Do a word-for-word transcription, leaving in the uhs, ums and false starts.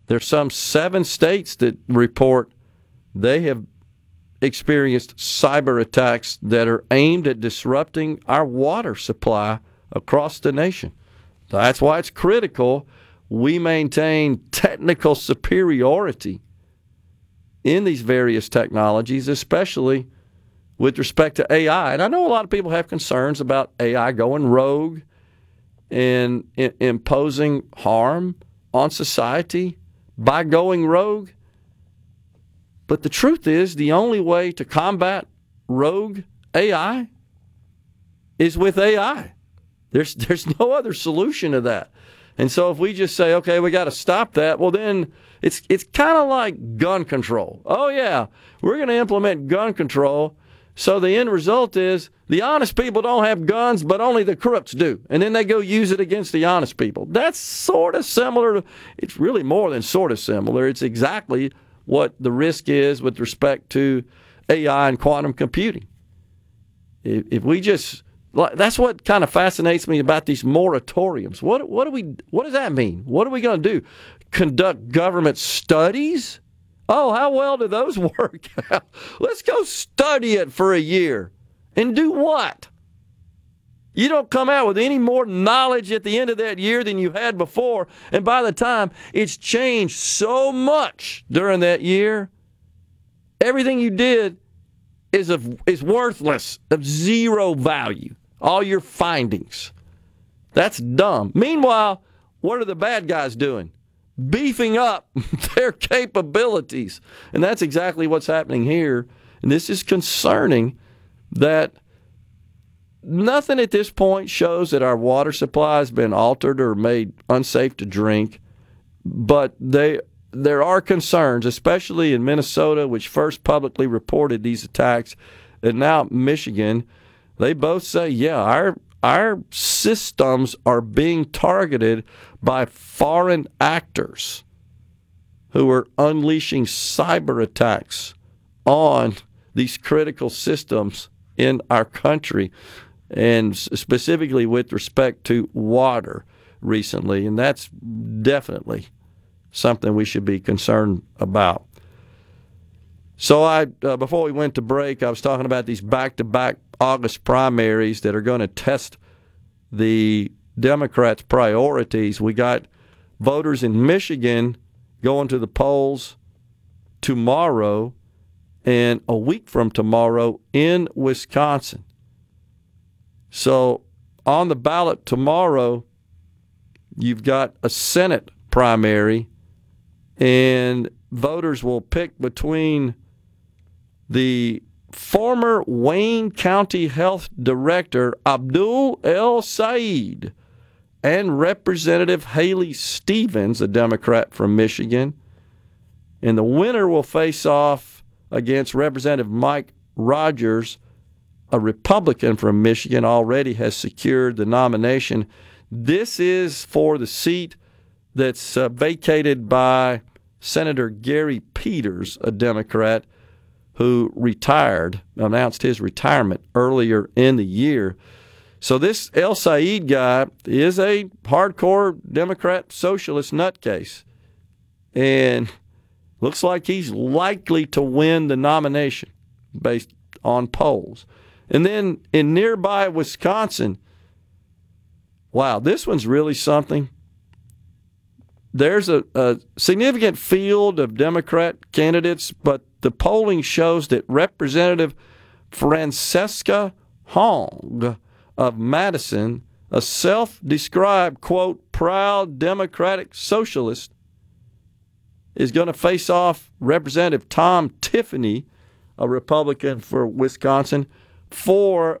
There's some seven states that report they have experienced cyber attacks that are aimed at disrupting our water supply across the nation. That's why it's critical we maintain technical superiority in these various technologies, especially with respect to A I. And I know a lot of people have concerns about A I going rogue and I- imposing harm on society by going rogue. But the truth is, the only way to combat rogue A I is with A I. There's there's no other solution to that. And so if we just say, okay, we got to stop that, well, then it's it's kind of like gun control. Oh, yeah, we're going to implement gun control. So the end result is the honest people don't have guns, but only the crooks do. And then they go use it against the honest people. That's sort of similar. To, it's really more than sort of similar. It's exactly what the risk is with respect to A I and quantum computing. If, if we just, that's what kind of fascinates me about these moratoriums. What what do we? What does that mean? What are we going to do? Conduct government studies? Oh, how well do those work out? Let's go study it for a year. And do what? You don't come out with any more knowledge at the end of that year than you had before. And by the time it's changed so much during that year, everything you did is of, is worthless, of zero value. All your findings. That's dumb. Meanwhile, what are the bad guys doing? Beefing up their capabilities. And that's exactly what's happening here. And this is concerning that nothing at this point shows that our water supply has been altered or made unsafe to drink. But they there are concerns, especially in Minnesota, which first publicly reported these attacks, and now Michigan. They both say, yeah, our our systems are being targeted by foreign actors who are unleashing cyber attacks on these critical systems in our country, and specifically with respect to water recently. And that's definitely something we should be concerned about. So I, uh, before we went to break, I was talking about these back-to-back August primaries that are going to test the Democrats' priorities. We got voters in Michigan going to the polls tomorrow and a week from tomorrow in Wisconsin. So on the ballot tomorrow, you've got a Senate primary, and voters will pick between the former Wayne County Health Director Abdul El-Sayed and Representative Haley Stevens, a Democrat from Michigan. And the winner will face off against Representative Mike Rogers, a Republican from Michigan, already has secured the nomination. This is for the seat that's uh, vacated by Senator Gary Peters, a Democrat, who retired, announced his retirement earlier in the year. So this El-Sayed guy is a hardcore Democrat socialist nutcase. And looks like he's likely to win the nomination based on polls. And then in nearby Wisconsin, wow, this one's really something. There's a, a significant field of Democrat candidates, but the polling shows that Representative Francesca Hong of Madison, a self-described, quote, proud Democratic socialist, is going to face off Representative Tom Tiffany, a Republican for Wisconsin, for